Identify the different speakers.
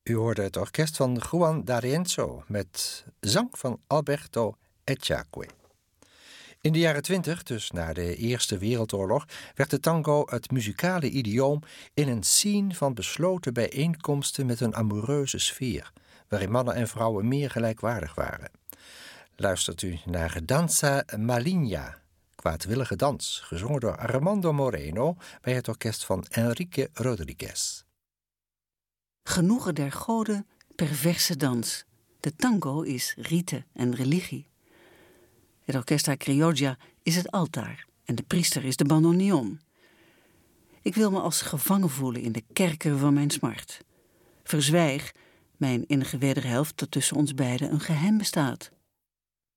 Speaker 1: U hoorde het orkest van Juan D'Arienzo met zang van Alberto Echagüe. In de jaren 20, dus na de Eerste Wereldoorlog, werd de tango het muzikale idioom in een scene van besloten bijeenkomsten met een amoureuze sfeer, waarin mannen en vrouwen meer gelijkwaardig waren. Luistert u naar Danza Maligna, kwaadwillige dans, gezongen door Armando Moreno bij het orkest van Enrique Rodriguez.
Speaker 2: Genoegen der goden, perverse dans. De tango is rite en religie. Het Orchestra Criolla is het altaar en de priester is de bandoneon. Ik wil me als gevangen voelen in de kerker van mijn smart. Verzwijg, mijn innige wederhelft, dat tussen ons beiden een geheim bestaat.